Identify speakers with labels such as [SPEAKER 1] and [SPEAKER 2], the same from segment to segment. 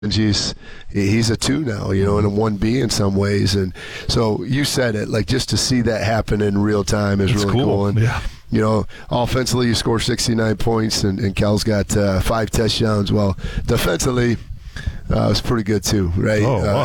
[SPEAKER 1] he's a 2 now, and a 1B in some ways. And so you said it, like, just to see that happen in real time is really cool. And, offensively, you score 69 points, and Cal's got 5 touchdowns. Well, defensively, it was pretty good too, right?
[SPEAKER 2] Oh,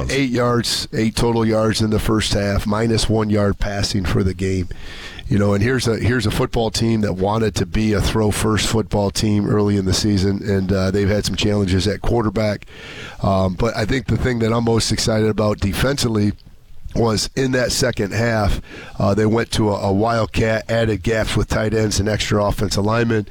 [SPEAKER 1] 8 total yards in the first half, minus 1 yard passing for the game. And here's a football team that wanted to be a throw-first football team early in the season, and they've had some challenges at quarterback. But I think the thing that I'm most excited about defensively was in that second half, they went to a wildcat, added gaps with tight ends and extra offensive linemen,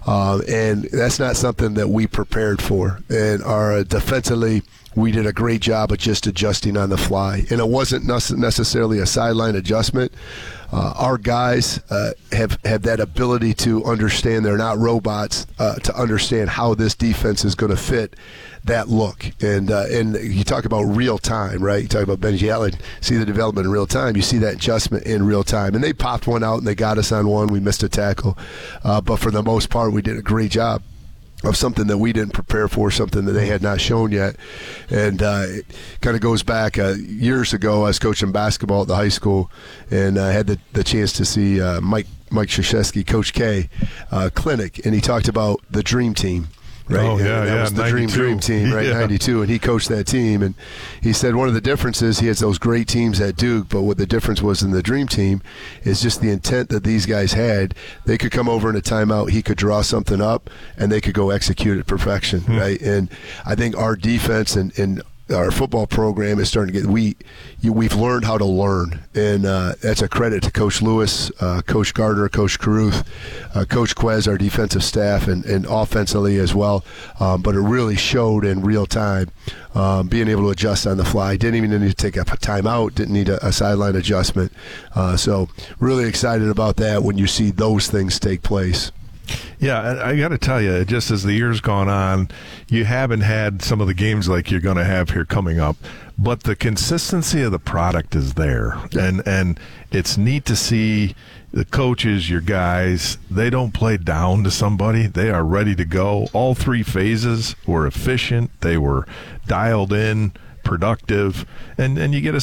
[SPEAKER 1] and that's not something that we prepared for. And our defensively, we did a great job of just adjusting on the fly, and it wasn't necessarily a sideline adjustment. Our guys have that ability to understand, they're not robots, to understand how this defense is going to fit that look. And you talk about real time, right? You talk about Benji Allen, see the development in real time. You see that adjustment in real time. And they popped one out and they got us on one. We missed a tackle. But for the most part, we did a great job of something that we didn't prepare for, something that they had not shown yet. And it kind of goes back years ago. I was coaching basketball at the high school, and I had the chance to see Mike Krzyzewski, Coach K, clinic, and he talked about the dream team. Right?
[SPEAKER 2] Oh, yeah,
[SPEAKER 1] that was the dream team, right? 92, and he coached that team. And he said one of the differences, he has those great teams at Duke, but what the difference was in the dream team is just the intent that these guys had. They could come over in a timeout, he could draw something up, and they could go execute it perfection, right? And I think our defense and our football program is starting to get we've learned how to learn, and that's a credit to Coach Lewis, Coach Gardner, Coach Caruth, Coach Quez, our defensive staff, and offensively as well. But it really showed in real time, being able to adjust on the fly. Didn't even need to take a timeout, didn't need a sideline adjustment. So really excited about that when you see those things take place.
[SPEAKER 2] Yeah, I got to tell you, just as the year's gone on, you haven't had some of the games like you're going to have here coming up, but the consistency of the product is there. And it's neat to see the coaches, your guys, they don't play down to somebody. They are ready to go. All 3 phases were efficient. They were dialed in, productive, and you get a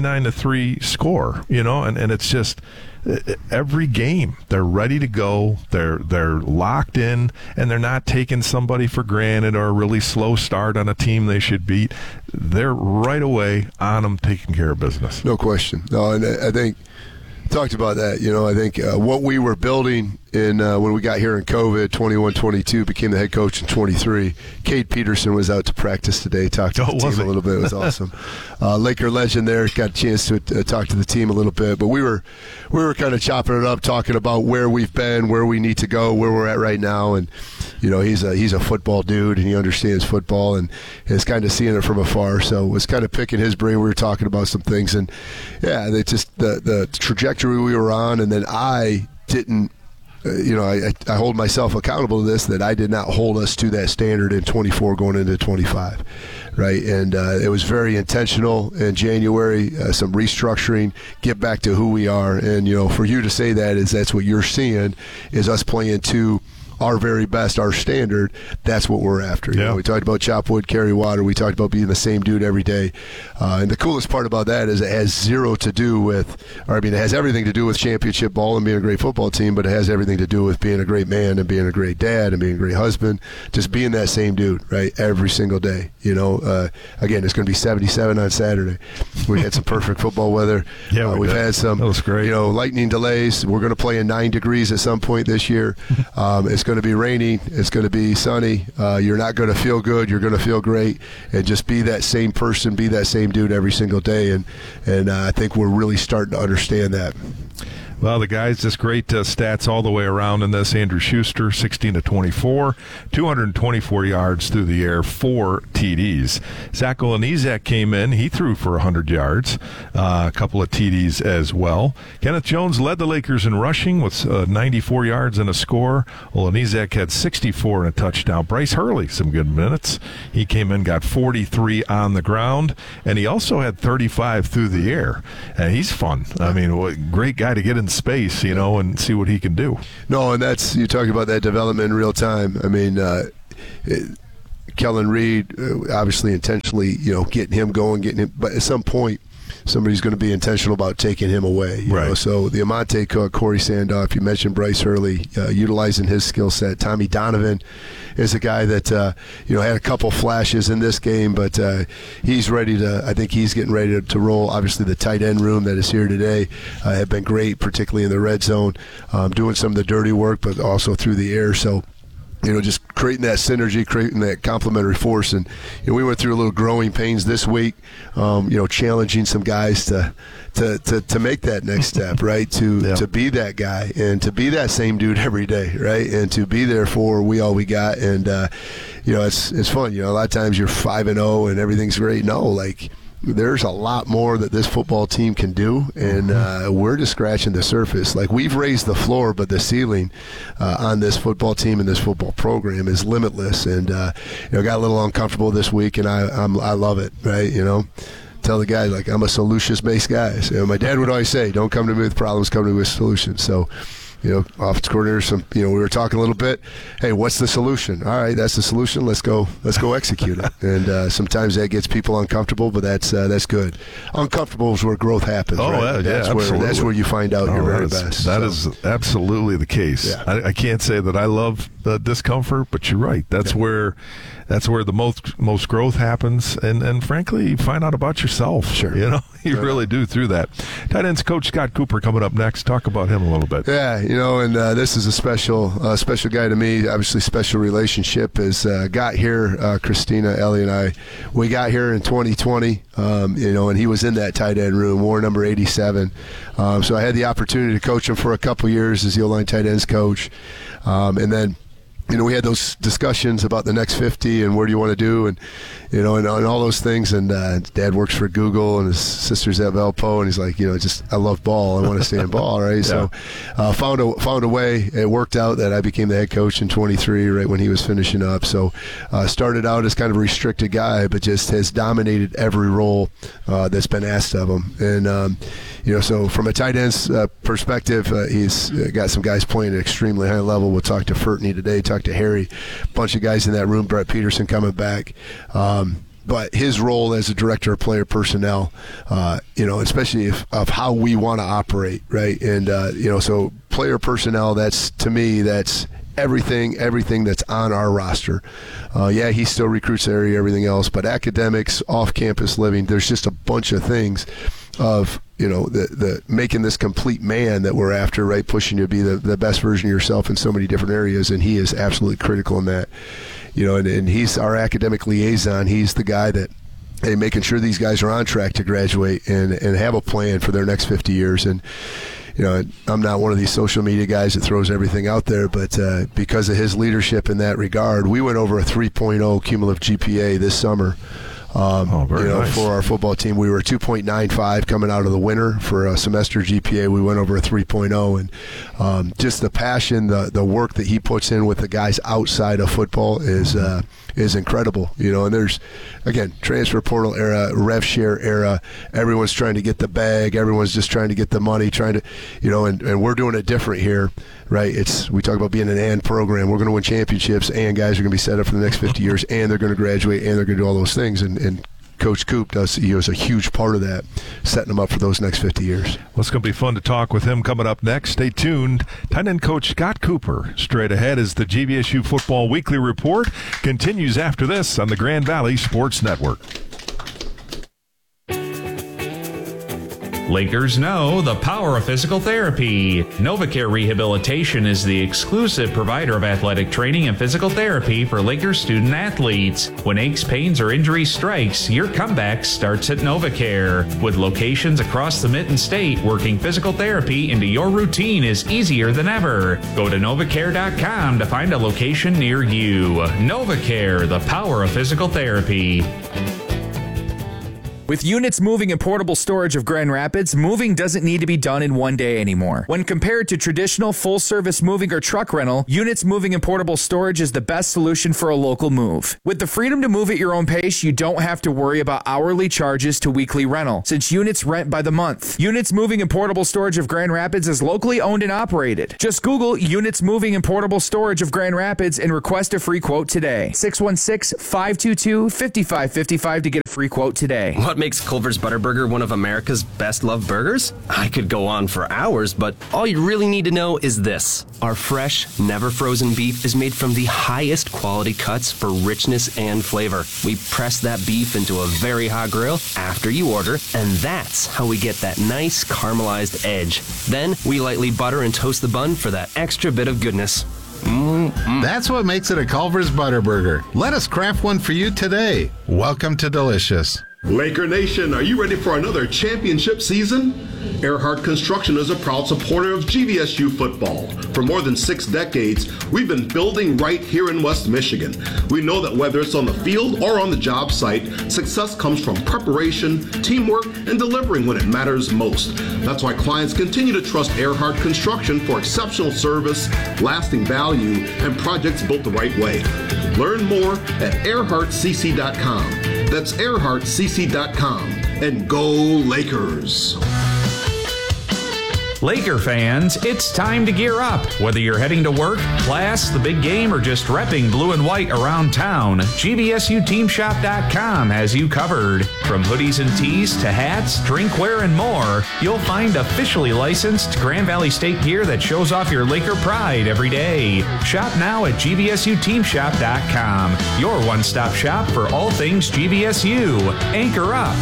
[SPEAKER 2] 69-3 score, and it's just every game they're ready to go, they're locked in, and they're not taking somebody for granted or a really slow start on a team they should beat. They're right away on them, taking care of business.
[SPEAKER 1] No question. No, and I think talked about that. I think what we were building in when we got here in COVID, 21-22, became the head coach in 23. Cade Peterson was out to practice today, talked to the team a little bit. It was awesome. Laker legend there, got a chance to talk to the team a little bit. But we were kind of chopping it up, talking about where we've been, where we need to go, where we're at right now. And he's a football dude, and he understands football, and is kind of seeing it from afar. So was kind of picking his brain. We were talking about some things, and yeah, they just the trajectory we were on, and then I didn't. I hold myself accountable to this, that I did not hold us to that standard in 24 going into 25, right? And it was very intentional in January, some restructuring, get back to who we are. And, for you to say that's what you're seeing, is us playing to our very best, our standard. That's what we're after.
[SPEAKER 2] Yeah.
[SPEAKER 1] We talked about chop wood, carry water. We talked about being the same dude every day. And the coolest part about that is it has it has everything to do with championship ball and being a great football team, but it has everything to do with being a great man and being a great dad and being a great husband. Just being that same dude, right? Every single day. Again, it's going to be 77 on Saturday. We had some perfect football weather.
[SPEAKER 2] Yeah,
[SPEAKER 1] we've had some,
[SPEAKER 2] that was great.
[SPEAKER 1] lightning delays. We're going to play in 9 degrees at some point this year. It's going to be raining. It's going to be sunny. You're not going to feel good. You're going to feel great. And just be that same person, be that same dude every single day. And I think we're really starting to understand that.
[SPEAKER 2] Well, the guys, just great stats all the way around in this. Andrew Schuster, 16-24, 224 yards through the air, 4 TDs. Zach Olenizak came in. He threw for 100 yards, a couple of TDs as well. Kenneth Jones led the Lakers in rushing with 94 yards and a score. Olenizak had 64 and a touchdown. Bryce Hurley, some good minutes. He came in, got 43 on the ground, and he also had 35 through the air. And he's fun. I mean, great guy to get in space, and see what he can do.
[SPEAKER 1] No, and that's, you talk about that development in real time. I mean, Kellen Reed, obviously intentionally, getting him going, but at some point, somebody's going to be intentional about taking him away. You know? So the Amante Cook, Corey Sandoff, you mentioned Bryce Hurley, utilizing his skill set. Tommy Donovan is a guy that had a couple flashes in this game, but he's ready to. I think he's getting ready to roll. Obviously, the tight end room that is here today have been great, particularly in the red zone, doing some of the dirty work, but also through the air. So, just creating that synergy, creating that complementary force. And we went through a little growing pains this week, challenging some guys to make that next step, right? To be that guy and to be that same dude every day, right? And to be there for we all we got. And, it's fun. A lot of times you're 5-0 and everything's great. No, there's a lot more that this football team can do, and we're just scratching the surface. We've raised the floor, but the ceiling on this football team and this football program is limitless. And got a little uncomfortable this week, and I love it, right? Tell the guy I'm a solutions-based guy. So my dad would always say, "Don't come to me with problems, come to me with solutions." So. Offense coordinator, we were talking a little bit. Hey, what's the solution? All right, that's the solution. Let's go execute it. And sometimes that gets people uncomfortable, but that's good. Uncomfortable is where growth happens. Oh, right? That's where you find out your very best.
[SPEAKER 2] That is absolutely the case. Yeah. I can't say that I love the discomfort, but you're right. That's where the most growth happens, and frankly, you find out about yourself.
[SPEAKER 1] Sure,
[SPEAKER 2] you really do through that. Tight ends coach Scott Cooper coming up next. Talk about him a little bit.
[SPEAKER 1] Yeah, and this is a special guy to me. Obviously, special relationship is got here. Christina, Ellie, and I, we got here in 2020. And he was in that tight end room, wore number 87. So I had the opportunity to coach him for a couple years as the O-line tight ends coach, and then. We had those discussions about the next 50 and where do you want to do, and and all those things. And Dad works for Google, and his sister's at Valpo, and he's like, I love ball. I want to stay in ball, right? Yeah. So found a way. It worked out that I became the head coach in 23, right when he was finishing up. So started out as kind of a restricted guy, but just has dominated every role that's been asked of him. And so from a tight end's perspective, he's got some guys playing at an extremely high level. We'll talk to Furtney today, talk to Harry, a bunch of guys in that room, Brett Peterson coming back. But his role as a director of player personnel, especially of how we want to operate, right? And, so player personnel, to me, that's everything that's on our roster. He still recruits area, everything else, but academics, off-campus living, there's just a bunch of things of the making this complete man that we're after, right? Pushing you to be the best version of yourself in so many different areas, and he is absolutely critical in that. And he's our academic liaison. He's the guy that, making sure these guys are on track to graduate and have a plan for their next 50 years. And I'm not one of these social media guys that throws everything out there, but because of his leadership in that regard, we went over a 3.0 cumulative GPA this summer.
[SPEAKER 2] Nice.
[SPEAKER 1] For our football team, we were 2.95 coming out of the winter. For a semester GPA, we went over a 3.0, and just the passion, the work that he puts in with the guys outside of football is incredible. And there's, again, transfer portal era, rev share era. Everyone's trying to get the bag. Everyone's just trying to get the money, trying to, and we're doing it different here, right? We talk about being an and program. We're going to win championships, and guys are going to be set up for the next 50 years, and they're going to graduate, and they're going to do all those things. And Coach Coop is a huge part of that, setting them up for those next 50 years.
[SPEAKER 2] Well, it's going to be fun to talk with him coming up next. Stay tuned. Tight end coach Scott Cooper. Straight ahead as the GVSU Football Weekly Report continues after this on the Grand Valley Sports Network.
[SPEAKER 3] Lakers know the power of physical therapy. NovaCare Rehabilitation is the exclusive provider of athletic training and physical therapy for Lakers student athletes. When aches, pains, or injuries strikes, your comeback starts at NovaCare. With locations across the Mitten State, working physical therapy into your routine is easier than ever. Go to NovaCare.com to find a location near you. NovaCare, the power of physical therapy.
[SPEAKER 4] With Units Moving and Portable Storage of Grand Rapids, moving doesn't need to be done in one day anymore. When compared to traditional full-service moving or truck rental, Units Moving and Portable Storage is the best solution for a local move. With the freedom to move at your own pace, you don't have to worry about hourly charges to weekly rental, since Units rent by the month. Units Moving and Portable Storage of Grand Rapids is locally owned and operated. Just Google Units Moving and Portable Storage of Grand Rapids and request a free quote today. 616-522-5555 to get a free quote today.
[SPEAKER 5] What makes Culver's Butterburger one of America's best loved burgers? I could go on for hours, but all you really need to know is this. Our fresh, never frozen beef is made from the highest quality cuts for richness and flavor. We press that beef into a very hot grill after you order, and that's how we get that nice caramelized edge. Then we lightly butter and toast the bun for that extra bit of goodness.
[SPEAKER 6] That's what makes it a Culver's Butterburger. Let us craft one for you today. Welcome to Delicious.
[SPEAKER 7] Laker Nation, are you ready for another championship season? Earhart Construction is a proud supporter of GVSU football. For more than 6 decades, we've been building right here in West Michigan. We know that whether it's on the field or on the job site, success comes from preparation, teamwork, and delivering when it matters most. That's why clients continue to trust Earhart Construction for exceptional service, lasting value, and projects built the right way. Learn more at earhartcc.com. That's earhartcc.com. And go Lakers!
[SPEAKER 3] Laker fans, it's time to gear up. Whether you're heading to work, class, the big game, or just repping blue and white around town, GVSUteamshop.com has you covered. From hoodies and tees to hats, drinkware, and more, you'll find officially licensed Grand Valley State gear that shows off your Laker pride every day. Shop now at GVSUteamshop.com, your one-stop shop for all things GVSU. Anchor up.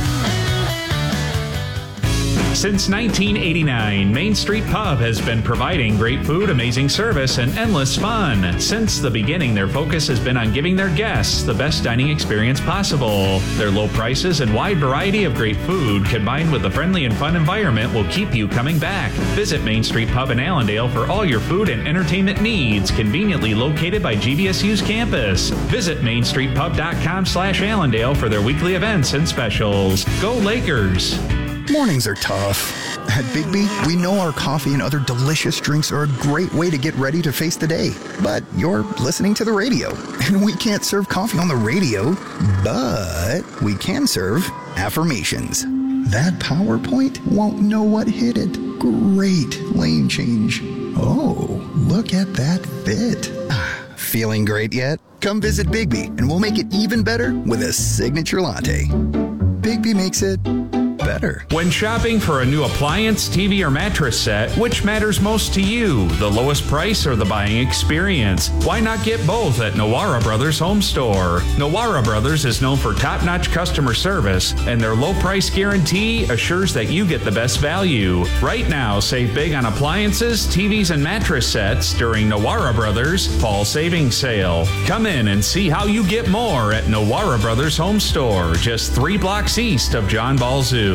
[SPEAKER 3] Since 1989, Main Street Pub has been providing great food, amazing service, and endless fun. Since the beginning, their focus has been on giving their guests the best dining experience possible. Their low prices and wide variety of great food, combined with a friendly and fun environment, will keep you coming back. Visit Main Street Pub in Allendale for all your food and entertainment needs, conveniently located by GVSU's campus. Visit mainstreetpub.com/Allendale for their weekly events and specials. Go Lakers!
[SPEAKER 8] Mornings are tough. At Bigby, we know our coffee and other delicious drinks are a great way to get ready to face the day. But you're listening to the radio, and we can't serve coffee on the radio, but we can serve affirmations. That PowerPoint won't know what hit it. Great lane change. Oh, look at that fit. Feeling great yet? Come visit Bigby, and we'll make it even better with a signature latte. Bigby makes it better.
[SPEAKER 3] When shopping for a new appliance, TV, or mattress set, which matters most to you, the lowest price or the buying experience? Why not get both at Nowara Brothers Home Store? Nowara Brothers is known for top-notch customer service, and their low price guarantee assures that you get the best value. Right now, save big on appliances, TVs, and mattress sets during Nowara Brothers Fall Savings Sale. Come in and see how you get more at Nowara Brothers Home Store, just 3 blocks east of John Ball Zoo.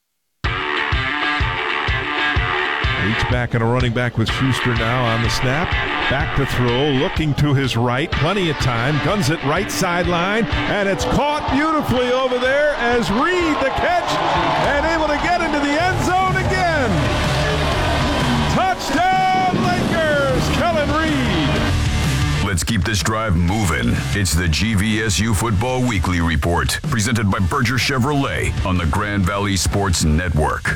[SPEAKER 2] Each back and a running back with Schuster now on the snap. Back to throw, looking to his right. Plenty of time. Guns it right sideline. And it's caught beautifully over there as Reed, the catch, and able to get into the end zone again. Touchdown, Lakers! Kellen Reed.
[SPEAKER 9] Let's keep this drive moving. It's the GVSU Football Weekly Report, presented by Berger Chevrolet on the Grand Valley Sports Network.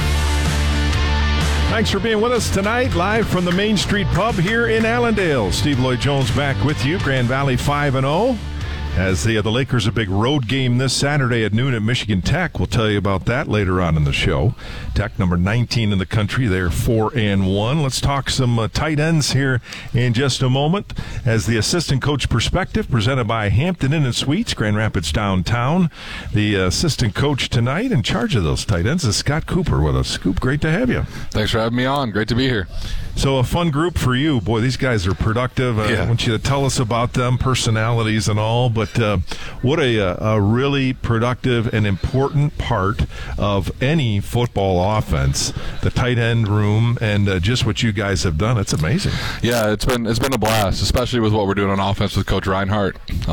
[SPEAKER 2] Thanks for being with us tonight, live from the Main Street Pub here in Allendale. Steve Lloyd Jones back with you, Grand Valley 5-0. As the Lakers a big road game this Saturday at noon at Michigan Tech. We'll tell you about that later on in the show. Tech number 19 in the country. They're 4-1. Let's talk some tight ends here in just a moment. As the assistant coach perspective presented by Hampton Inn and Suites, Grand Rapids downtown. The assistant coach tonight in charge of those tight ends is Scott Cooper with us. Scoop, great to have you.
[SPEAKER 10] Thanks for having me on. Great to be here.
[SPEAKER 2] So a fun group for you. Boy, these guys are productive. I want you to tell us about them, personalities and all. But But what a really productive and important part of any football offense, the tight end room, and just what you guys have done. It's amazing.
[SPEAKER 10] Yeah, it's been a blast, especially with what we're doing on offense with Coach Reinhardt.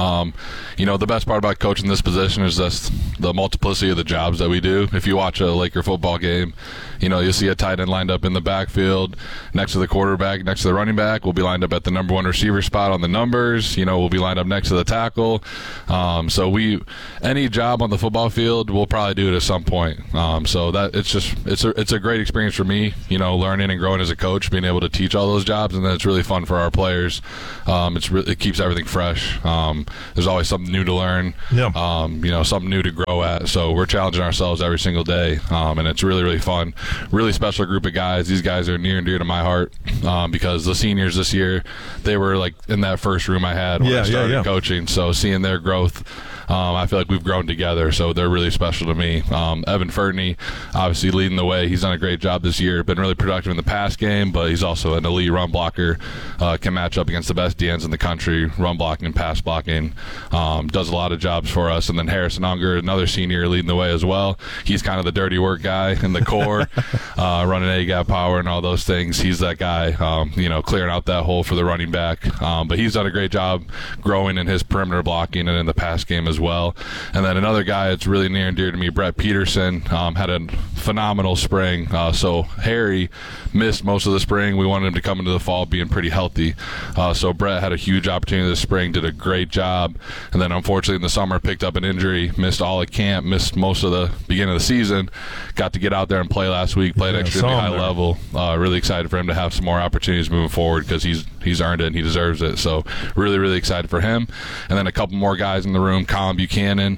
[SPEAKER 10] The best part about coaching this position is just the multiplicity of the jobs that we do. If you watch a Laker football game, you'll see a tight end lined up in the backfield next to the quarterback, next to the running back. We'll be lined up at the number one receiver spot on the numbers. We'll be lined up next to the tackle. So any job on the football field, we'll probably do it at some point. So that it's a great experience for me, learning and growing as a coach, being able to teach all those jobs, and then it's really fun for our players. It keeps everything fresh. There's always something new to learn. Yeah. Something new to grow at. So we're challenging ourselves every single day, and it's really, really fun. Really special group of guys. These guys are near and dear to my heart because the seniors this year, they were like in that first room I had when I started coaching. So seeing their growth, I feel like we've grown together, so they're really special to me. Evan Fertney, obviously leading the way. He's done a great job this year. Been really productive in the pass game, but he's also an elite run blocker. Can match up against the best DNs in the country, run blocking and pass blocking. Does a lot of jobs for us. And then Harrison Unger, another senior, leading the way as well. He's kind of the dirty work guy in the core, running A-gap power and all those things. He's that guy, clearing out that hole for the running back. But he's done a great job growing in his perimeter blocking and in the pass game as well. And then another guy that's really near and dear to me, Brett Peterson, had a phenomenal spring. So Harry missed most of the spring. We wanted him to come into the fall being pretty healthy. So Brett had a huge opportunity this spring, did a great job. And then unfortunately in the summer picked up an injury, missed all at camp, missed most of the beginning of the season. Got to get out there and play last week, played extremely high level. Really excited for him to have some more opportunities moving forward because he's earned it and he deserves it. So really, really excited for him. And then a couple more guys in the room. Colin Buchanan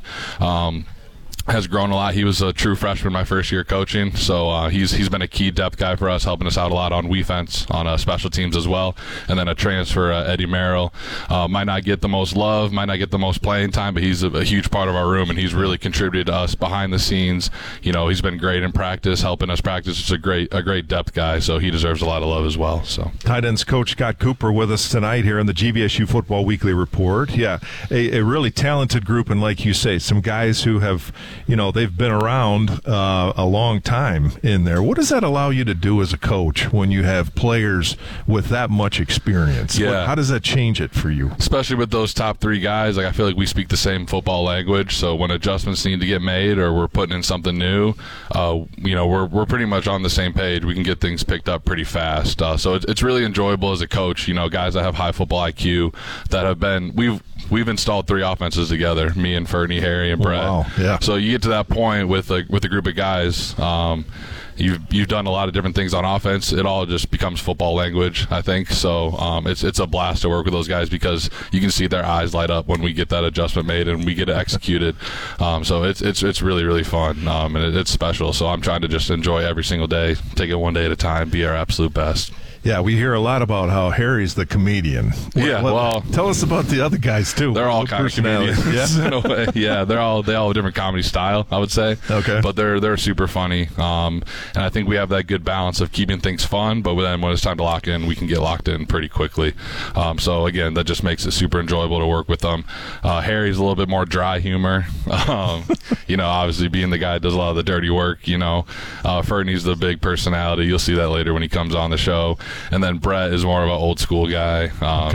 [SPEAKER 10] has grown a lot. He was a true freshman my first year coaching, so he's been a key depth guy for us, helping us out a lot on defense, on special teams as well. And then a transfer, Eddie Merrill, might not get the most love, might not get the most playing time, but he's a huge part of our room, and he's really contributed to us behind the scenes. He's been great in practice, helping us practice. It's a great depth guy, so he deserves a lot of love as well. So
[SPEAKER 2] tight ends coach Scott Cooper with us tonight here on the GVSU Football Weekly Report. Yeah, a really talented group, and like you say, some guys who have they've been around a long time in there. What does that allow you to do as a coach when you have players with that much experience?
[SPEAKER 10] Yeah.
[SPEAKER 2] How does that change it for you?
[SPEAKER 10] Especially with those top three guys, I feel like we speak the same football language. So when adjustments need to get made or we're putting in something new, we're pretty much on the same page. We can get things picked up pretty fast. So it's really enjoyable as a coach. Guys that have high football IQ that have been we've installed 3 offenses together, me and Fernie, Harry, and Brett.
[SPEAKER 2] Wow. Yeah.
[SPEAKER 10] So you get to that point with a group of guys. You've done a lot of different things on offense. It all just becomes football language, I think. So it's a blast to work with those guys because you can see their eyes light up when we get that adjustment made and we get it executed. So it's really, really fun, and it's special. So I'm trying to just enjoy every single day, take it one day at a time, be our absolute best.
[SPEAKER 2] Yeah, we hear a lot about how Harry's the comedian.
[SPEAKER 10] Well,
[SPEAKER 2] tell us about the other guys too.
[SPEAKER 10] They're all kind of comedians in a way. Yeah, they all have a different comedy style, I would say.
[SPEAKER 2] Okay,
[SPEAKER 10] but they're super funny, and I think we have that good balance of keeping things fun, but then when it's time to lock in, we can get locked in pretty quickly. So again, that just makes it super enjoyable to work with them. Harry's a little bit more dry humor. Obviously being the guy that does a lot of the dirty work. Fernie's the big personality. You'll see that later when he comes on the show. And then Brett is more of an old school guy,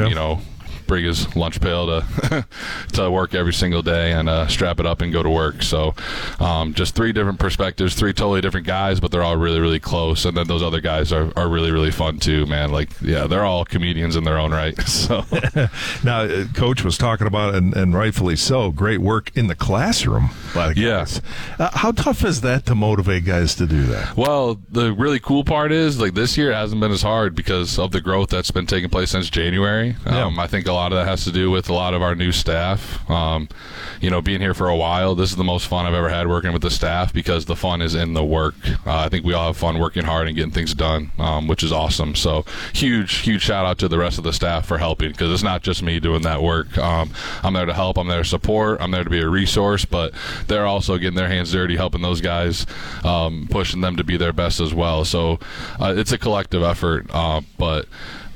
[SPEAKER 10] bring his lunch pail to work every single day and strap it up and go to work. So just 3 different perspectives, 3 totally different guys, but they're all really, really close. And then those other guys are really, really fun too, man. They're all comedians in their own right. So
[SPEAKER 2] now, Coach was talking about, and rightfully so, great work in the classroom.
[SPEAKER 10] Yes.
[SPEAKER 2] How tough is that to motivate guys to do that?
[SPEAKER 10] Well, the really cool part is this year it hasn't been as hard because of the growth that's been taking place since January. I think a lot of that has to do with a lot of our new staff. Being here for a while, this is the most fun I've ever had working with the staff because the fun is in the work. I think we all have fun working hard and getting things done, which is awesome. So huge shout out to the rest of the staff for helping because it's not just me doing that work. I'm there to help. I'm there to support. I'm there to be a resource, but they're also getting their hands dirty, helping those guys, pushing them to be their best as well. So it's a collective effort, but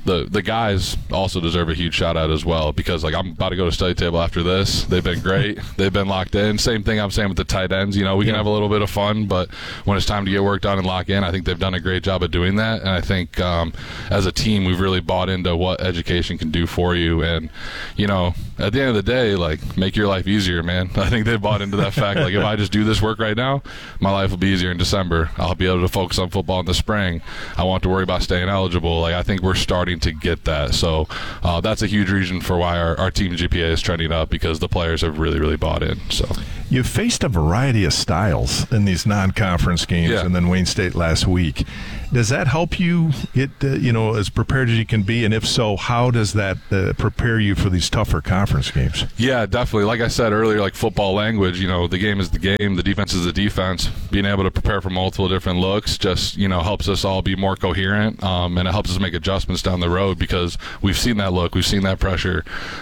[SPEAKER 10] the guys also deserve a huge shout out as well, because like I'm about to go to study table after this. They've been great. They've been locked in. Same thing I'm saying with the tight ends. You know, we can have a little bit of fun, but when it's time to get work done and lock in, I think they've done a great job of doing that. And I think as a team, we've really bought into what education can do for you. And, you know, at the end of the day, like, make your life easier, man. I think they've bought into that fact. Like, if I just do this work right now, my life will be easier in December. I'll be able to focus on football in the spring. I won't have to worry about staying eligible. Like, I think we're starting to get that. So that's a huge reason for why our team GPA is trending up, because the players have really, really bought in. So
[SPEAKER 2] you've faced a variety of styles in these non-conference games, and then Wayne State last week. Does that help you get as prepared as you can be? And if so, how does that prepare you for these tougher conference games?
[SPEAKER 10] Yeah, definitely. Like I said earlier, like football language, you know, the game is the game, the defense is the defense. Being able to prepare for multiple different looks just, you know, helps us all be more coherent, and it helps us make adjustments down the road, because we've seen that look, we've seen that pressure.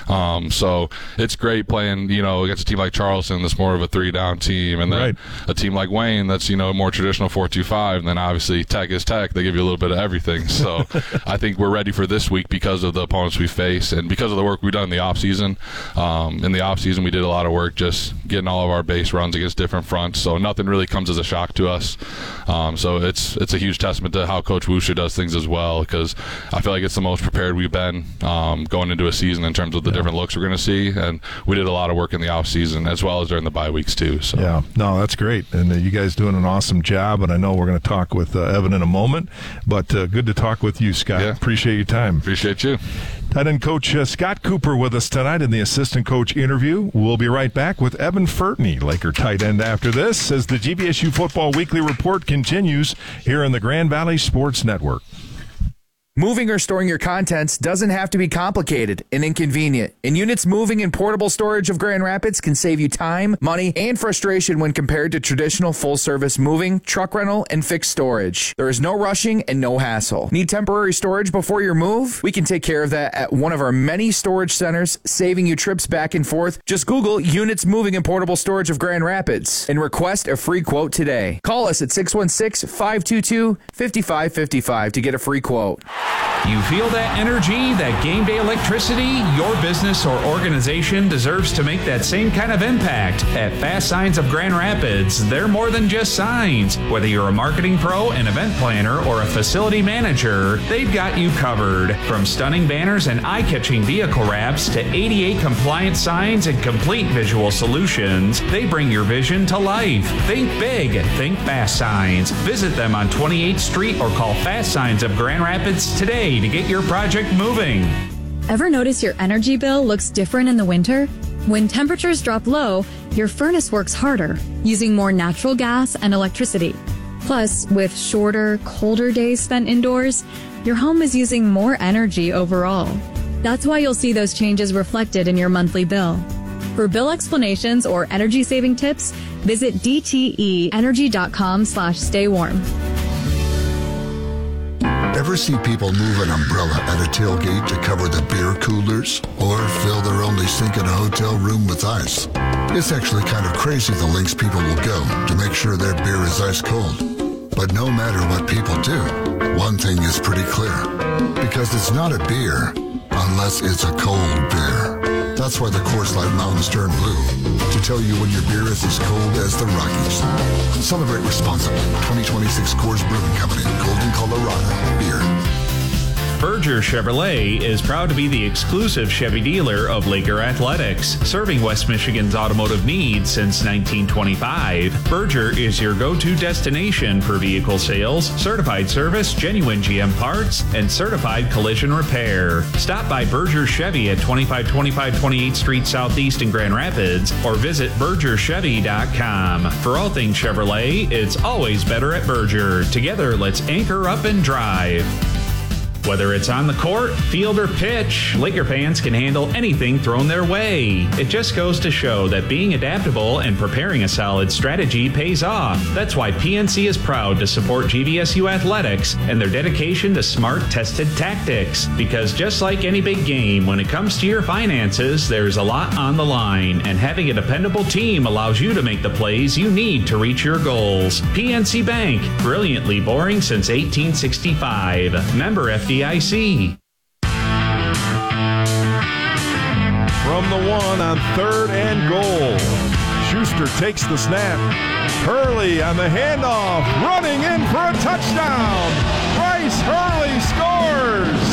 [SPEAKER 10] So it's great playing, you know, against a team like Charleston that's more of a 3-down team, and then a team like Wayne that's, you know, more traditional 4-2-5, and then obviously Tech is Tech. They give you a little bit of everything. So I think we're ready for this week because of the opponents we face and because of the work we've done in the offseason. In the offseason, we did a lot of work just getting all of our base runs against different fronts, so nothing really comes as a shock to us. So it's a huge testament to how Coach Wusha does things as well, because I feel like it's the most prepared we've been going into a season in terms of the different looks we're going to see, and we did a lot of work in the offseason as well as during the bye weeks too. So.
[SPEAKER 2] Yeah, no, that's great, and you guys doing an awesome job, and I know we're going to talk with Evan in a moment, but good to talk with you, Scott.
[SPEAKER 10] Yeah.
[SPEAKER 2] Appreciate your time.
[SPEAKER 10] Appreciate you.
[SPEAKER 2] Tight end coach Scott Cooper with us tonight in the assistant coach interview. We'll be right back with Evan Furtney, Laker tight end, after this, as the GVSU Football Weekly Report continues here on the Grand Valley Sports Network.
[SPEAKER 4] Moving or storing your contents doesn't have to be complicated and inconvenient. And Units Moving and Portable Storage of Grand Rapids can save you time, money, and frustration when compared to traditional full-service moving, truck rental, and fixed storage. There is no rushing and no hassle. Need temporary storage before your move? We can take care of that at one of our many storage centers, saving you trips back and forth. Just Google Units Moving and Portable Storage of Grand Rapids and request a free quote today. Call us at 616-522-5555 to get a free quote.
[SPEAKER 3] You feel that energy, that game day electricity? Your business or organization deserves to make that same kind of impact. At Fast Signs of Grand Rapids, they're more than just signs. Whether you're a marketing pro, an event planner, or a facility manager, they've got you covered. From stunning banners and eye-catching vehicle wraps to ADA compliant signs and complete visual solutions, they bring your vision to life. Think big, think Fast Signs. Visit them on 28th Street or call Fast Signs of Grand Rapids today to get your project moving.
[SPEAKER 11] Ever notice your energy bill looks different in the winter? When temperatures drop low, your furnace works harder, using more natural gas and electricity. Plus, with shorter, colder days spent indoors, your home is using more energy overall. That's why you'll see those changes reflected in your monthly bill. For bill explanations or energy-saving tips, visit dteenergy.com/staywarm.
[SPEAKER 12] Ever see people move an umbrella at a tailgate to cover the beer coolers? Or fill their only sink in a hotel room with ice? It's actually kind of crazy the lengths people will go to make sure their beer is ice cold. But no matter what people do, one thing is pretty clear. Because it's not a beer unless it's a cold beer. That's why the Coors Light Mountains turn blue, to tell you when your beer is as cold as the Rockies. Celebrate responsibly. 2026 Coors Brewing Company, Golden, Colorado. Beer.
[SPEAKER 3] Berger Chevrolet is proud to be the exclusive Chevy dealer of Laker Athletics, serving West Michigan's automotive needs since 1925. Berger is your go-to destination for vehicle sales, certified service, genuine GM parts, and certified collision repair. Stop by Berger Chevy at 2525 28th Street Southeast in Grand Rapids or visit BergerChevy.com. For all things Chevrolet, it's always better at Berger. Together, let's anchor up and drive. Whether it's on the court, field, or pitch, Laker fans can handle anything thrown their way. It just goes to show that being adaptable and preparing a solid strategy pays off. That's why PNC is proud to support GVSU Athletics and their dedication to smart, tested tactics. Because just like any big game, when it comes to your finances, there's a lot on the line, and having a dependable team allows you to make the plays you need to reach your goals. PNC Bank, brilliantly boring since 1865. Member FDIC.
[SPEAKER 2] from the 1 on 3rd and goal. Schuster takes the snap. Hurley on the handoff, running in for a touchdown. Bryce Hurley scores.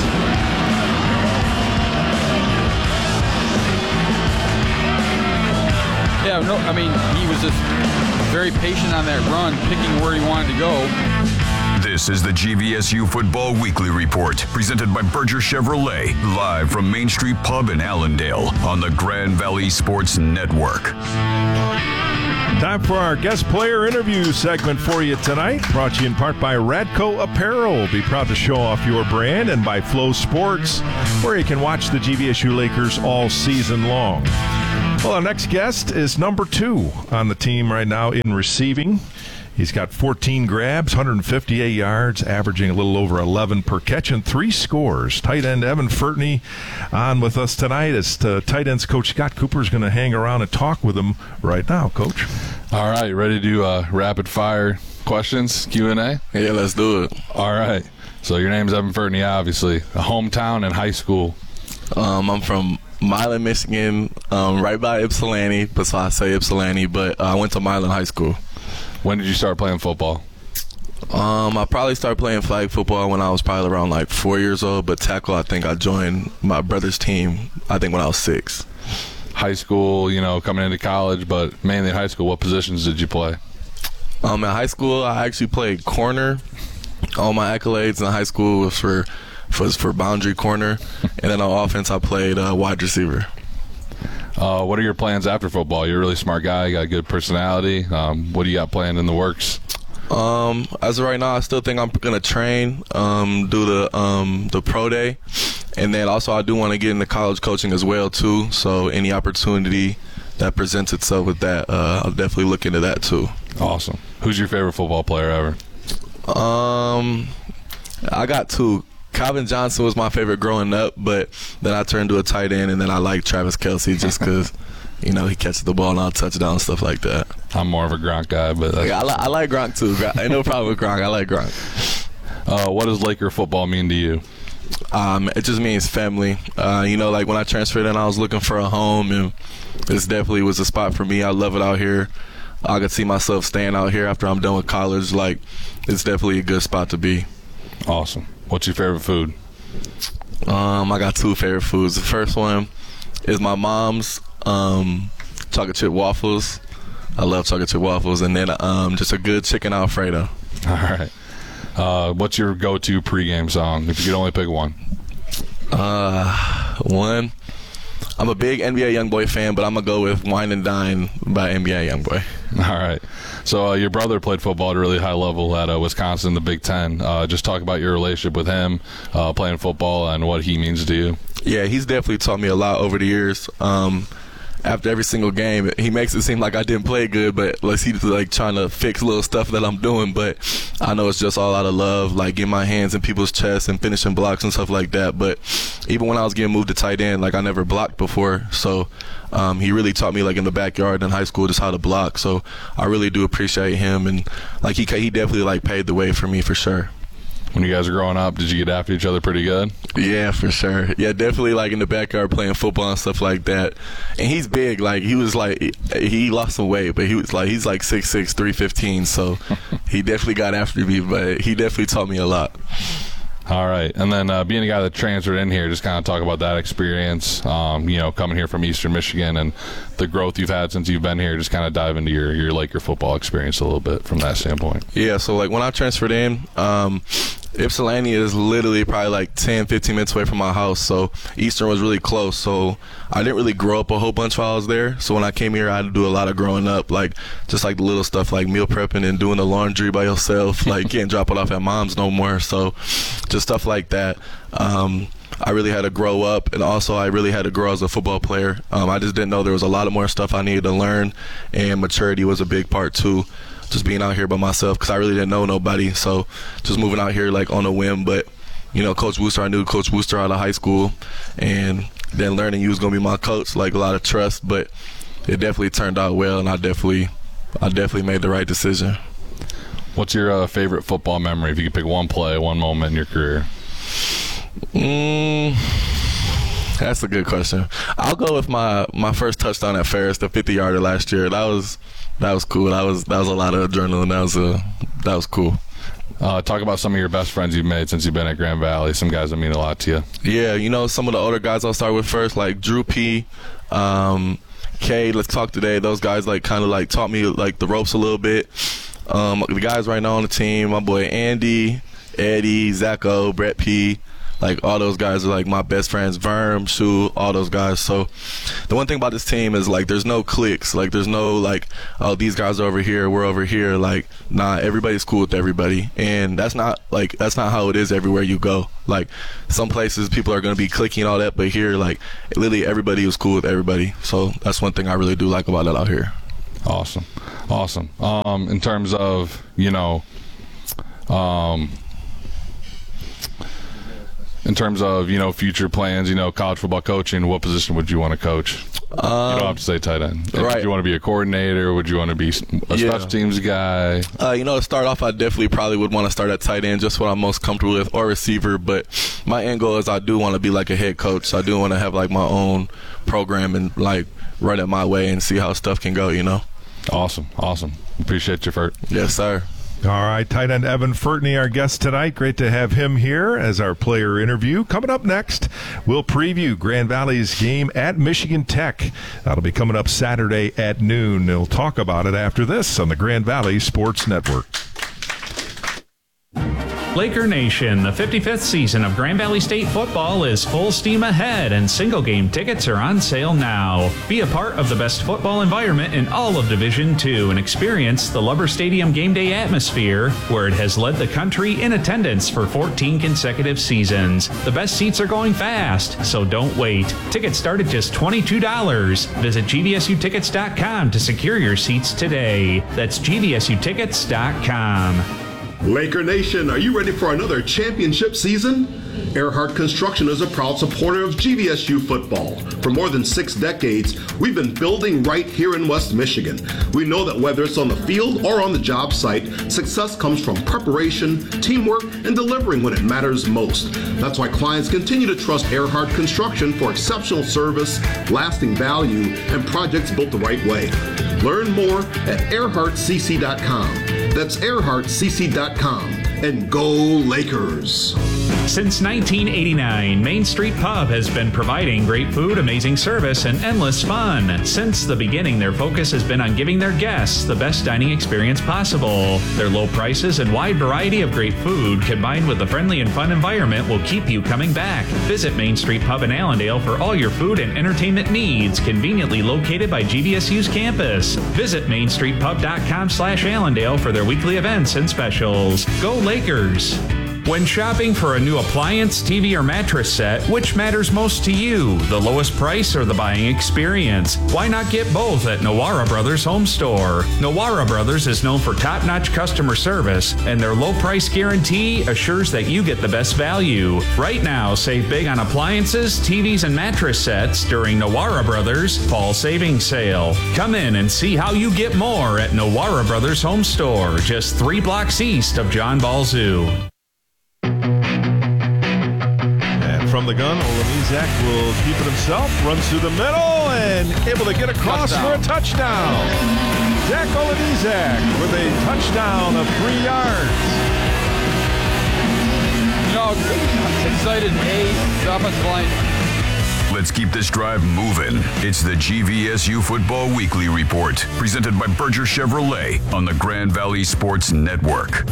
[SPEAKER 13] Yeah, no, I mean, he was just very patient on that run, picking where he wanted to go.
[SPEAKER 9] This is the GVSU Football Weekly Report, presented by Berger Chevrolet, live from Main Street Pub in Allendale on the Grand Valley Sports Network.
[SPEAKER 2] Time for our guest player interview segment for you tonight, brought to you in part by Radco Apparel. Be proud to show off your brand, and by Flow Sports, where you can watch the GVSU Lakers all season long. Well, our next guest is number 2 on the team right now in receiving. He's got 14 grabs, 158 yards, averaging a little over 11 per catch, and 3 scores. Tight end Evan Furtney on with us tonight as tight ends coach Scott Cooper is going to hang around and talk with him right now, Coach.
[SPEAKER 10] All right, ready to do rapid fire questions, Q&A?
[SPEAKER 14] Yeah, let's do it.
[SPEAKER 10] All right. So your name's Evan Furtney, obviously. A hometown and high school.
[SPEAKER 14] I'm from Milan, Michigan, right by Ypsilanti, so I say Ypsilanti, but I went to Milan High School.
[SPEAKER 10] When did you start playing football?
[SPEAKER 14] I probably started playing flag football when I was probably around like 4 years old, but tackle, I think I joined my brother's team, I think when I was 6.
[SPEAKER 10] High school, coming into college, but mainly high school, what positions did you play?
[SPEAKER 14] In high school, I actually played corner. All my accolades in high school was for boundary corner, and then on offense, I played wide receiver.
[SPEAKER 10] What are your plans after football? You're a really smart guy. You got a good personality. What do you got planned in the works?
[SPEAKER 14] As of right now, I still think I'm going to train, do the pro day, and then also I do want to get into college coaching as well, too. So any opportunity that presents itself with that, I'll definitely look into that, too.
[SPEAKER 10] Awesome. Who's your favorite football player ever?
[SPEAKER 14] I got 2. Calvin Johnson was my favorite growing up, but then I turned to a tight end, and then I like Travis Kelce just because, he catches the ball and I'll touchdown, stuff like that.
[SPEAKER 10] I'm more of a Gronk guy, but
[SPEAKER 14] I like Gronk too. Ain't no problem with Gronk. I like Gronk.
[SPEAKER 10] What does Laker football mean to you?
[SPEAKER 14] It just means family. Like when I transferred in, I was looking for a home, and this definitely was a spot for me. I love it out here. I could see myself staying out here after I'm done with college. Like, it's definitely a good spot to be.
[SPEAKER 10] Awesome. What's your favorite food?
[SPEAKER 14] I got 2 favorite foods. The first one is my mom's chocolate chip waffles. I love chocolate chip waffles. And then just a good chicken Alfredo.
[SPEAKER 10] All right. What's your go-to pregame song, if you could only pick one?
[SPEAKER 14] One. I'm a big NBA Youngboy fan, but I'm going to go with Wine and Dine by NBA Youngboy.
[SPEAKER 10] All right. So your brother played football at a really high level at Wisconsin, the Big Ten. Just talk about your relationship with him, playing football, and what he means to you.
[SPEAKER 14] Yeah, he's definitely taught me a lot over the years. After every single game, he makes it seem like I didn't play good, but he's like trying to fix little stuff that I'm doing. But I know it's just all out of love, like getting my hands in people's chests and finishing blocks and stuff like that. But even when I was getting moved to tight end, I never blocked before. So he really taught me in the backyard in high school just how to block. So I really do appreciate him, and he definitely paved the way for me for sure.
[SPEAKER 10] When you guys were growing up, did you get after each other pretty good?
[SPEAKER 14] Yeah, for sure. Yeah, definitely in the backyard playing football and stuff like that. And he's big. He was he lost some weight, but he's 6'6", 315. So he definitely got after me, but he definitely taught me a lot.
[SPEAKER 10] All right. And then being a guy that transferred in here, just kind of talk about that experience, coming here from Eastern Michigan and the growth you've had since you've been here. Just kind of dive into your Laker football experience a little bit from that standpoint.
[SPEAKER 14] Yeah, so when I transferred in, Ypsilanti is literally probably 10, 15 minutes away from my house, so Eastern was really close. So I didn't really grow up a whole bunch while I was there. So when I came here, I had to do a lot of growing up, just the little stuff like meal prepping and doing the laundry by yourself. Can't drop it off at mom's no more. So just stuff like that. I really had to grow up, and also I really had to grow as a football player. I just didn't know there was a lot of more stuff I needed to learn, and maturity was a big part too. Just being out here by myself, because I really didn't know nobody. So just moving out here on a whim. But Coach Wooster, I knew Coach Wooster out of high school, and then learning he was going to be my coach, a lot of trust. But it definitely turned out well, and I definitely made the right decision.
[SPEAKER 10] What's your favorite football memory? If you could pick one play, one moment in your career.
[SPEAKER 14] That's a good question. I'll go with my first touchdown at Ferris, the 50-yarder last year. That was cool. That was a lot of adrenaline. That was cool.
[SPEAKER 10] Talk about some of your best friends you've made since you've been at Grand Valley. Some guys that mean a lot to you.
[SPEAKER 14] Yeah, some of the older guys I'll start with first, like Drew P., K, Let's Talk Today. Those guys kind of taught me the ropes a little bit. The guys right now on the team, my boy Andy, Eddie, Zacho, Brett P., all those guys are my best friends. Verm, Shu, all those guys. So the one thing about this team is there's no cliques. There's no oh, these guys are over here, we're over here. Nah, everybody's cool with everybody, and that's not how it is everywhere you go. Some places people are gonna be cliquing and all that, but here literally everybody was cool with everybody. So that's one thing I really do like about it out here.
[SPEAKER 10] Awesome. In terms of future plans, college football coaching, what position would you want to coach? You don't have to say tight end.
[SPEAKER 14] Right.
[SPEAKER 10] Would you want to be a coordinator? Would you want to be a special teams guy?
[SPEAKER 14] To start off, I definitely probably would want to start at tight end, just what I'm most comfortable with, or receiver. But my end goal is I do want to be a head coach. So I do want to have my own program and run it my way and see how stuff can go.
[SPEAKER 10] Awesome. Appreciate you, Fert.
[SPEAKER 14] Yes, sir.
[SPEAKER 2] All right, tight end Evan Fertney, our guest tonight. Great to have him here as our player interview. Coming up next, we'll preview Grand Valley's game at Michigan Tech. That'll be coming up Saturday at noon. We'll talk about it after this on the Grand Valley Sports Network.
[SPEAKER 3] Laker Nation, the 55th season of Grand Valley State football is full steam ahead, and single game tickets are on sale now. Be a part of the best football environment in all of Division II and experience the Lubber Stadium game day atmosphere, where it has led the country in attendance for 14 consecutive seasons. The best seats are going fast, so don't wait. Tickets start at just $22. Visit GVSUtickets.com to secure your seats today. That's GVSUtickets.com.
[SPEAKER 7] Laker Nation, are you ready for another championship season? Earhart Construction is a proud supporter of GVSU football. For more than 6 decades, we've been building right here in West Michigan. We know that whether it's on the field or on the job site, success comes from preparation, teamwork, and delivering when it matters most. That's why clients continue to trust Earhart Construction for exceptional service, lasting value, and projects built the right way. Learn more at earhartcc.com. That's earhartcc.com. And go Lakers!
[SPEAKER 3] Since 1989, Main Street Pub has been providing great food, amazing service, and endless fun. Since the beginning, their focus has been on giving their guests the best dining experience possible. Their low prices and wide variety of great food, combined with a friendly and fun environment, will keep you coming back. Visit Main Street Pub in Allendale for all your food and entertainment needs, conveniently located by GVSU's campus. Visit mainstreetpub.com/Allendale for their weekly events and specials. Go Lakers! When shopping for a new appliance, TV, or mattress set, which matters most to you, the lowest price or the buying experience? Why not get both at Nowara Brothers Home Store? Nowara Brothers is known for top-notch customer service, and their low price guarantee assures that you get the best value. Right now, save big on appliances, TVs, and mattress sets during Nowara Brothers Fall Savings Sale. Come in and see how you get more at Nowara Brothers Home Store, just 3 blocks east of John Ball Zoo.
[SPEAKER 2] From the gun, Olamizak will keep it himself, runs through the middle, and able to get across for a touchdown. Zach Olamizak with a touchdown of 3 yards.
[SPEAKER 13] Excited, the offensive line.
[SPEAKER 9] Let's keep this drive moving. It's the GVSU Football Weekly Report, presented by Berger Chevrolet on the Grand Valley Sports Network.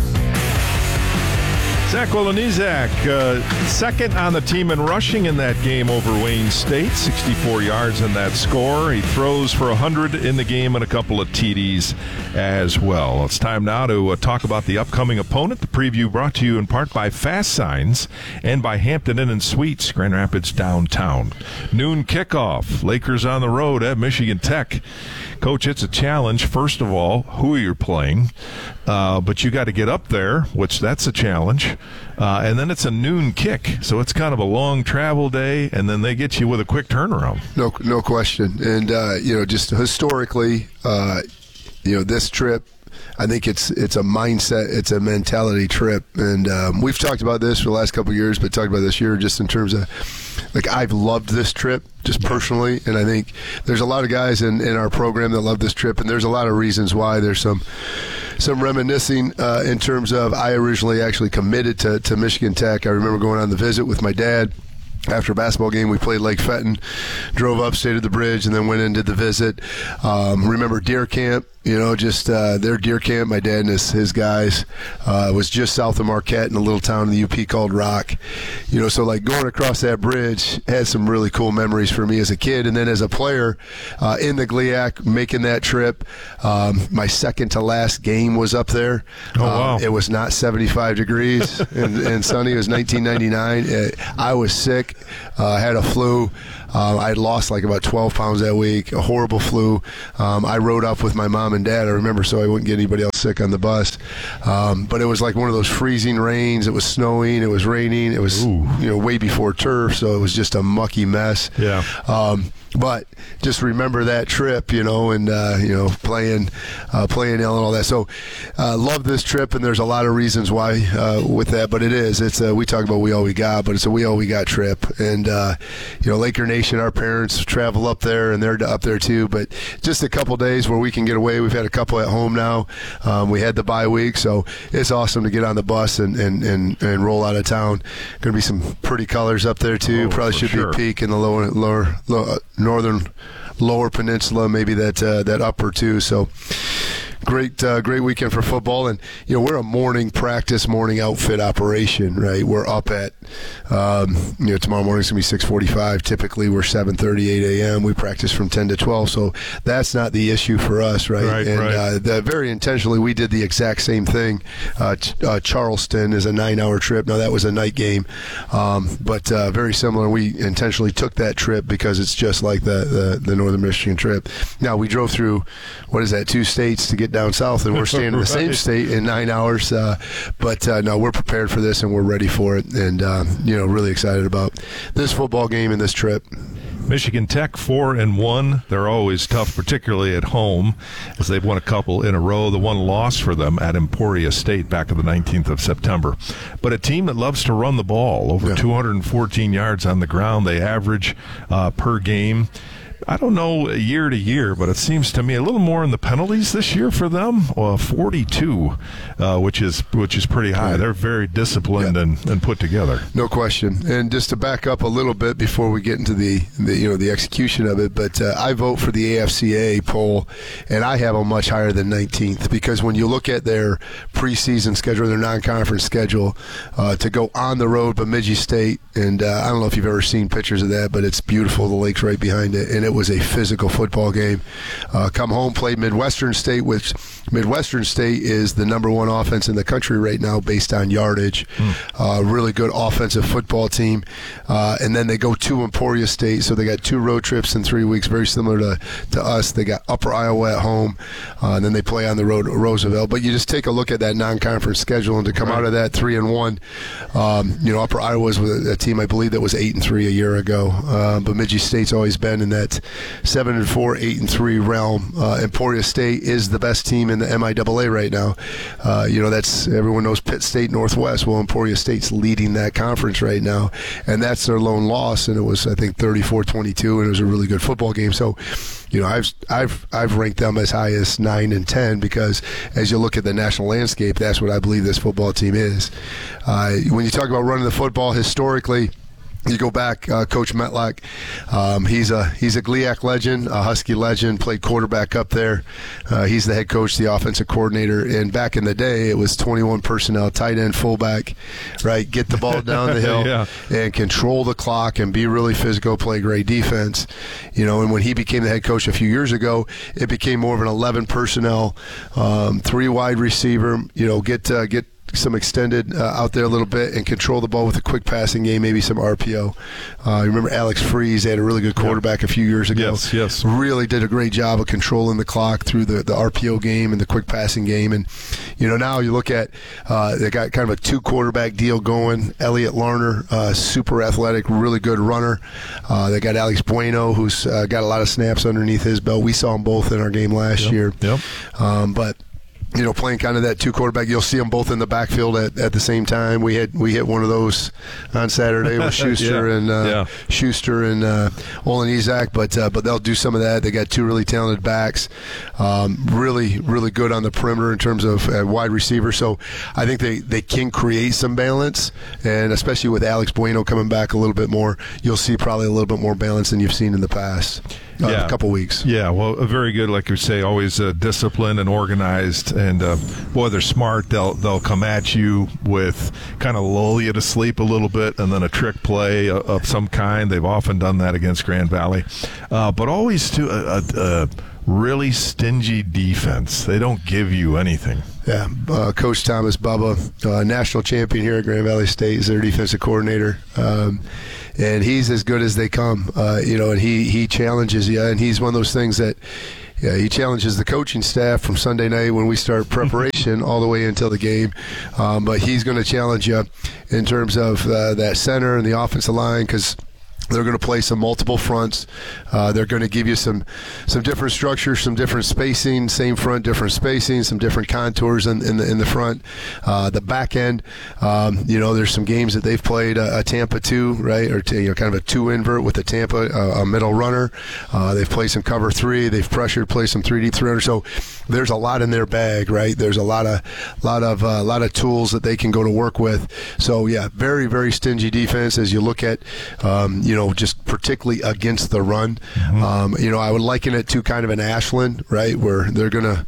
[SPEAKER 2] Zach Olamizak, second on the team in rushing in that game over Wayne State, 64 yards in that score. He throws for 100 in the game and a couple of TDs as well. It's time now to talk about the upcoming opponent. The preview brought to you in part by Fast Signs and by Hampton Inn & Suites, Grand Rapids downtown. Noon kickoff, Lakers on the road at Michigan Tech. Coach, it's a challenge. First of all, who you're playing, but you got to get up there, which that's a challenge. And then it's a noon kick, so it's kind of a long travel day, and then they get you with a quick turnaround.
[SPEAKER 1] No question. And, just historically, this trip I think it's a mindset, it's a mentality trip, and we've talked about this for the last couple of years, but talked about this year just in terms of, like, I've loved this trip just personally, and I think there's a lot of guys in our program that love this trip, and there's a lot of reasons why. There's some reminiscing in terms of, I originally actually committed to Michigan Tech. I remember going on the visit with my dad. After a basketball game, we played Lake Fenton, drove up, stayed at the bridge, and then went and did the visit. Remember deer camp, just their deer camp, my dad and his guys, was just south of Marquette in a little town in the UP called Rock. So like going across that bridge had some really cool memories for me as a kid. And then as a player in the GLIAC, making that trip, my second to last game was up there.
[SPEAKER 2] Oh, wow.
[SPEAKER 1] It was not 75 degrees and sunny. It was 1999. I was sick. Had a flu. I had lost like about 12 pounds that week, a horrible flu. I rode up with my mom and dad, I remember, so I wouldn't get anybody else sick on the bus. But it was like one of those freezing rains. It was snowing. It was raining. It was way before turf, so it was just a mucky mess.
[SPEAKER 2] Yeah.
[SPEAKER 1] But just remember that trip, and playing Ellen and all that. So love this trip, and there's a lot of reasons why with that. But it's we talk about we all we got, but it's a we all we got trip. And Laker Nation, our parents travel up there, and they're up there too. But just a couple days where we can get away. We've had a couple at home now. We had the bye week, so it's awesome to get on the bus and roll out of town. Going to be some pretty colors up there too. Probably should be peak in the lower northern lower peninsula, maybe that upper too. So great weekend for football. And we're a morning outfit operation, right? We're up at tomorrow morning's gonna be 6:45. Typically we're 7:30, 8 a.m. We practice from 10 to 12, so that's not the issue for us, right? Very intentionally we did the exact same thing. Charleston is a 9-hour trip. Now that was a night game, but very similar. We intentionally took that trip because it's just like the Northern Michigan trip. Now we drove through 2 states to get down south, and we're staying in the same state in 9 hours. But no, we're prepared for this and we're ready for it, and really excited about this football game and this trip.
[SPEAKER 2] Michigan Tech 4-1. They're always tough, particularly at home, as they've won a couple in a row. The one loss for them at Emporia State back on the 19th of September. But a team that loves to run the ball, over 214 yards on the ground they average per game. I don't know year to year, but it seems to me a little more in the penalties this year for them. 42, which is pretty high. They're very disciplined and put together.
[SPEAKER 1] No question. And just to back up a little bit before we get into the execution of it, but I vote for the AFCA poll, and I have them much higher than 19th, because when you look at their preseason schedule, their non-conference schedule, to go on the road, Bemidji State, and I don't know if you've ever seen pictures of that, but it's beautiful. The lake's right behind it, and it was a physical football game. Come home, played Midwestern State, which Midwestern State is the number one offense in the country right now based on yardage. Really good offensive football team. And then they go to Emporia State, so they got 2 road trips in 3 weeks, very similar to us. They got Upper Iowa at home, and then they play on the road at Roosevelt. But you just take a look at that non-conference schedule, and to come out of that 3-1, Upper Iowa was a team, I believe, that was 8-3 a year ago. Bemidji State's always been in that 7-4, 8-3 realm. Emporia State is the best team in the MIAA right now. That's, everyone knows Pitt State Northwest. Well, Emporia State's leading that conference right now, and that's their lone loss. And it was, I think, 34-22, and it was a really good football game. So, I've ranked them as high as 9 and 10, because as you look at the national landscape, that's what I believe this football team is. When you talk about running the football historically, you go back, Coach Metlock, he's a GLIAC legend, a Husky legend, played quarterback up there. He's the head coach, the offensive coordinator, and back in the day, it was 21 personnel, tight end, fullback, right? Get the ball down the hill and control the clock and be really physical, play great defense. And when he became the head coach a few years ago, it became more of an 11 personnel, 3 wide receiver, get some extended out there a little bit and control the ball with a quick passing game, maybe some RPO. You remember Alex Freeze? They had a really good quarterback a few years ago.
[SPEAKER 2] Yes.
[SPEAKER 1] Really did a great job of controlling the clock through the RPO game and the quick passing game. And, now you look at they got kind of a 2-quarterback deal going. Elliot Larner, super athletic, really good runner. They got Alex Bueno, who's got a lot of snaps underneath his belt. We saw them both in our game last year. But playing kind of that two quarterback. You'll see them both in the backfield at the same time. We hit one of those on Saturday with Schuster Schuster and Olin Izak, but they'll do some of that. They got two really talented backs, really good on the perimeter in terms of wide receiver. So I think they can create some balance, and especially with Alex Bueno coming back a little bit more, you'll see probably a little bit more balance than you've seen in the past. A couple weeks.
[SPEAKER 2] Yeah, well, very good, like you say, always disciplined and organized, and boy, they're smart. They'll come at you with kind of lull you to sleep a little bit, and then a trick play of some kind. They've often done that against Grand Valley, but always to a really stingy defense. They don't give you anything.
[SPEAKER 1] Yeah, Coach Thomas Bubba, national champion here at Grand Valley State, is their defensive coordinator. And he's as good as they come, and he challenges you. And he's one of those things that he challenges the coaching staff from Sunday night when we start preparation all the way until the game. But he's going to challenge you in terms of that center and the offensive line, because they're going to play some multiple fronts. They're going to give you some different structure, some different spacing, same front, different spacing, some different contours in the front. The back end, there's some games that they've played a Tampa 2, right, or kind of a 2 invert with a Tampa, a middle runner. They've played some cover 3. They've pressured, played some 3D 300. So there's a lot in their bag, right? There's a lot of tools that they can go to work with. So yeah, very, very stingy defense as you look at, just particularly against the run. Mm-hmm. I would liken it to kind of an Ashland, right, where they're gonna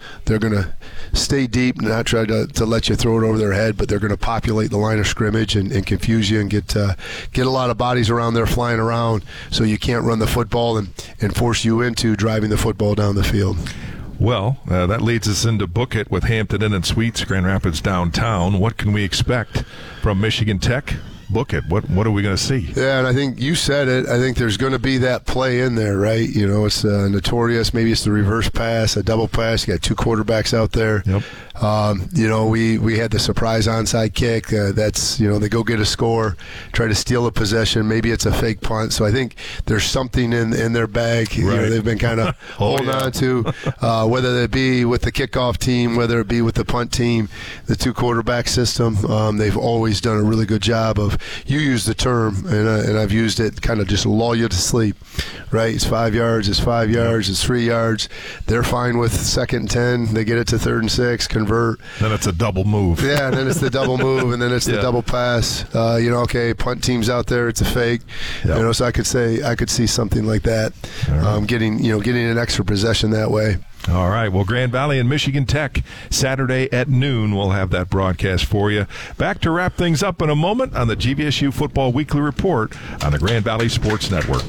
[SPEAKER 1] stay deep, not try to let you throw it over their head, but they're gonna populate the line of scrimmage and confuse you and get a lot of bodies around there flying around, so you can't run the football and force you into driving the football down the field.
[SPEAKER 2] Well, that leads us into Book It with Hampton Inn and Suites, Grand Rapids downtown. What can we expect from Michigan Tech? Book It. What are we going to see?
[SPEAKER 1] Yeah, and I think you said it. I think there's going to be that play in there, right? It's notorious. Maybe it's the reverse pass, a double pass. You got two quarterbacks out there.
[SPEAKER 2] Yep.
[SPEAKER 1] We had the surprise onside kick. That's they go get a score, try to steal a possession. Maybe it's a fake punt. So I think there's something in their bag.
[SPEAKER 2] Right.
[SPEAKER 1] They've been kind of holding on to, whether it be with the kickoff team, whether it be with the punt team, the two quarterback system. They've always done a really good job of. You use the term, and I've used it, kind of just lull you to sleep, right? It's 5 yards, it's 5 yards, it's 3 yards. They're fine with 2nd and 10. They get it to 3rd and 6, convert.
[SPEAKER 2] Then it's a double move.
[SPEAKER 1] Yeah, and then it's the double move, and then it's the double pass. Okay, punt team's out there, it's a fake.
[SPEAKER 2] Yep.
[SPEAKER 1] So I could see something like that, getting an extra possession that way.
[SPEAKER 2] All right. Well, Grand Valley and Michigan Tech, Saturday at noon. We'll have that broadcast for you. Back to wrap things up in a moment on the GVSU Football Weekly Report on the Grand Valley Sports Network.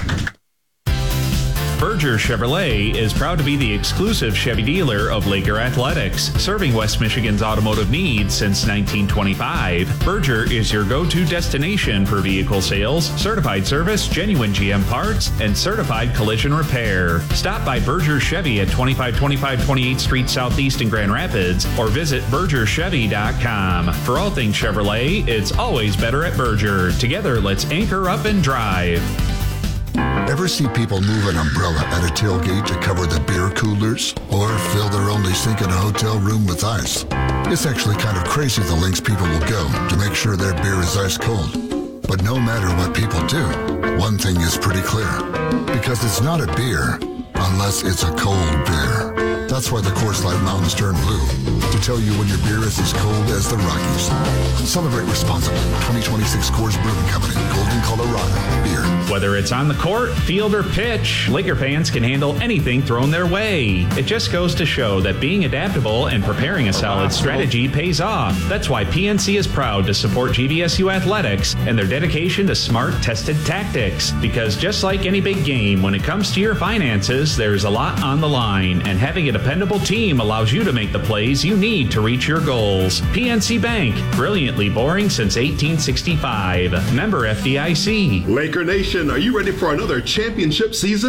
[SPEAKER 3] Berger Chevrolet is proud to be the exclusive Chevy dealer of Laker Athletics, serving West Michigan's automotive needs since 1925. Berger is your go-to destination for vehicle sales, certified service, genuine GM parts, and certified collision repair. Stop by Berger Chevy at 2525 28th Street Southeast in Grand Rapids or visit BergerChevy.com. For all things Chevrolet, it's always better at Berger. Together, let's anchor up and drive.
[SPEAKER 12] Ever see people move an umbrella at a tailgate to cover the beer coolers? Or fill their only sink in a hotel room with ice? It's actually kind of crazy the lengths people will go to make sure their beer is ice cold. But no matter what people do, one thing is pretty clear. Because it's not a beer unless it's a cold beer. That's why the Coors Light mountains turn blue, to tell you when your beer is as cold as the Rockies. Celebrate responsibly. 2026 Coors Brewing Company, Golden, Colorado. Beer.
[SPEAKER 3] Whether it's on the court, field, or pitch, Laker fans can handle anything thrown their way. It just goes to show that being adaptable and preparing a solid strategy pays off. That's why PNC is proud to support GVSU Athletics and their dedication to smart, tested tactics. Because just like any big game, when it comes to your finances, there's a lot on the line, and having a dependable team allows you to make the plays you need to reach your goals. PNC Bank, brilliantly boring since 1865. Member FDIC.
[SPEAKER 7] Laker Nation, are you ready for another championship season?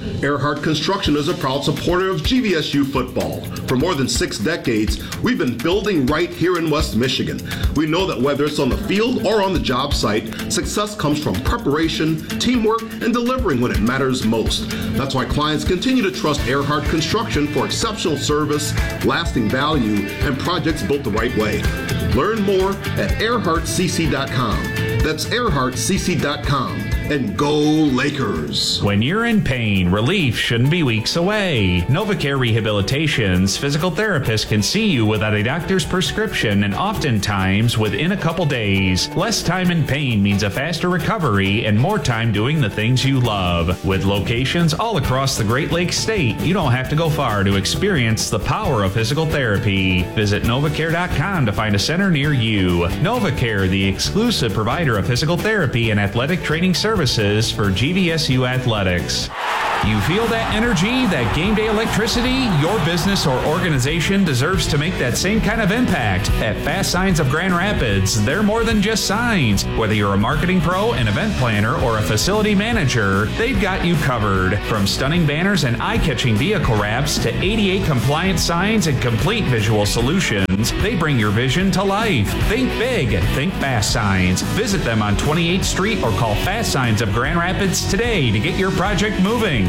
[SPEAKER 7] Earhart Construction is a proud supporter of GVSU football. For more than 6 decades, we've been building right here in West Michigan. We know that whether it's on the field or on the job site, success comes from preparation, teamwork, and delivering when it matters most. That's why clients continue to trust Earhart Construction for exceptional service, lasting value, and projects built the right way. Learn more at earhartcc.com. That's earhartcc.com. And go Lakers!
[SPEAKER 3] When you're in pain, relief shouldn't be weeks away. NovaCare Rehabilitation's physical therapist can see you without a doctor's prescription and oftentimes within a couple days. Less time in pain means a faster recovery and more time doing the things you love. With locations all across the Great Lakes state, you don't have to go far to experience the power of physical therapy. Visit NovaCare.com to find a center near you. NovaCare, the exclusive provider of physical therapy and athletic training services for GVSU Athletics. You feel that energy, that game day electricity? Your business or organization deserves to make that same kind of impact. At Fast Signs of Grand Rapids, they're more than just signs. Whether you're a marketing pro, an event planner, or a facility manager, they've got you covered. From stunning banners and eye-catching vehicle wraps to 88 compliant signs and complete visual solutions, they bring your vision to life. Think big, think Fast Signs. Visit them on 28th Street or call Fast Signs of Grand Rapids today to get your project moving.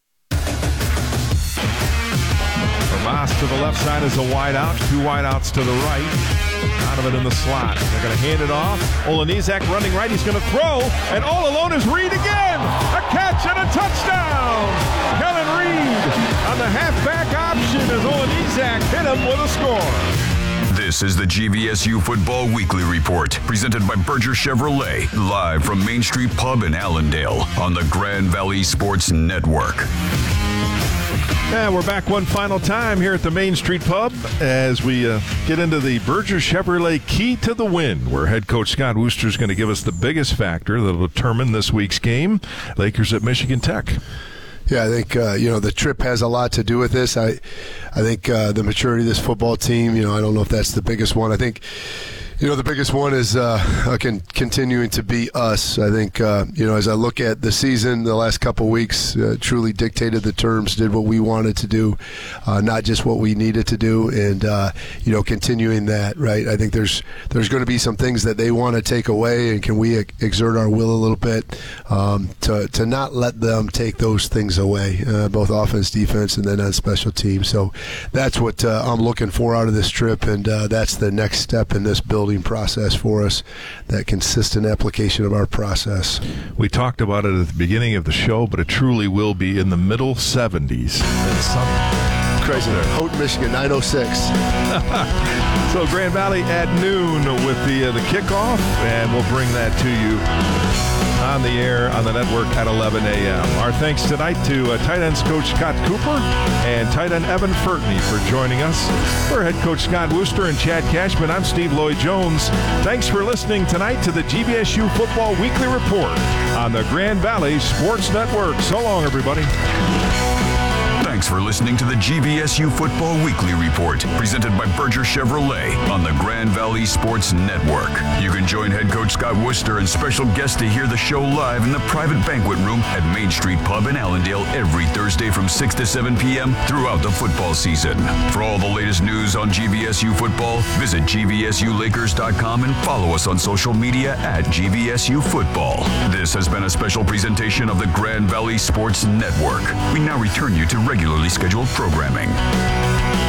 [SPEAKER 2] Moss to the left side is a wide out. 2 wideouts to the right. Donovan in the slot. They're going to hand it off. Olenizak running right. He's going to throw. And all alone is Reed again. A catch and a touchdown. Kellen Reed on the halfback option as Olenizak hit him with a score.
[SPEAKER 9] This is the GVSU Football Weekly Report, presented by Berger Chevrolet, live from Main Street Pub in Allendale on the Grand Valley Sports Network.
[SPEAKER 2] And we're back one final time here at the Main Street Pub as we get into the Berger Chevrolet Key to the Win, where head coach Scott Wooster is going to give us the biggest factor that will determine this week's game, Lakers at Michigan Tech.
[SPEAKER 1] Yeah, I think the trip has a lot to do with this. I think the maturity of this football team. I don't know if that's the biggest one. I think the biggest one is continuing to be us. I think, as I look at the season, the last couple of weeks truly dictated the terms, did what we wanted to do, not just what we needed to do, and, continuing that, right? I think there's going to be some things that they want to take away, and can we exert our will a little bit to not let them take those things away, both offense, defense, and then on special teams. So that's what I'm looking for out of this trip, and that's the next step in this building process for us, that consistent application of our process.
[SPEAKER 2] We talked about it at the beginning of the show, but it truly will be in the middle 70s.
[SPEAKER 1] Crazy there. Houghton, Michigan, 9:06.
[SPEAKER 2] So Grand Valley at noon with the kickoff, and we'll bring that to you on the air on the network at 11 a.m. Our thanks tonight to tight ends coach Scott Cooper and tight end Evan Furtney for joining us. For head coach Scott Wooster and Chad Cashman, I'm Steve Lloyd-Jones. Thanks for listening tonight to the GVSU Football Weekly Report on the Grand Valley Sports Network. So long, everybody.
[SPEAKER 9] Thanks for listening to the GVSU Football Weekly Report, presented by Berger Chevrolet on the Grand Valley Sports Network. You can join head coach Scott Wooster and special guests to hear the show live in the private banquet room at Main Street Pub in Allendale every Thursday from 6 to 7 p.m. throughout the football season. For all the latest news on GVSU football, visit GVSULakers.com and follow us on social media at GVSU Football. This has been a special presentation of the Grand Valley Sports Network. We now return you to regularly scheduled programming.